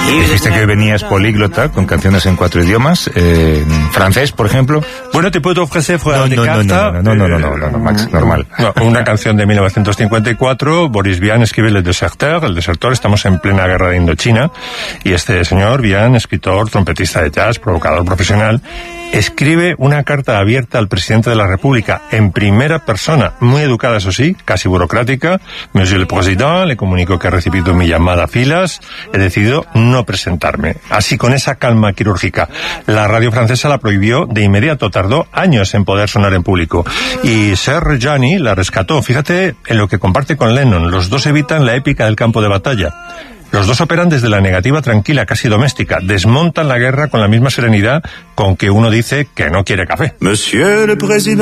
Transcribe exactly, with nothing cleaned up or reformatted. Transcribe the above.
Dijiste que venías políglota con canciones en cuatro idiomas, eh, en francés, por ejemplo. Bueno, te puedo ofrecer fuera no, de no, carta... No, no, no, no, no, no, no, no, Max, normal. No, una canción de mil novecientos cincuenta y cuatro, Boris Vian escribe Le Deserteur, El Desertor, estamos en plena guerra de Indochina, y este señor, Vian, escritor, trompetista de jazz, provocador profesional, escribe una carta abierta al presidente de la República en primera persona, muy educada, eso sí, casi burocrática. Monsieur le Président, le comunico que he recibido mi llamada a filas, he decidido no presentarme. Así, con esa calma quirúrgica, la radio francesa la prohibió de inmediato, tardó años en poder sonar en público. Y Serge Reggiani la rescató. Fíjate en lo que comparte con Lennon, los dos evitan la épica del campo de batalla. Los dos operan desde la negativa tranquila, casi doméstica. Desmontan la guerra con la misma serenidad con que uno dice que no quiere café. Monsieur le Président.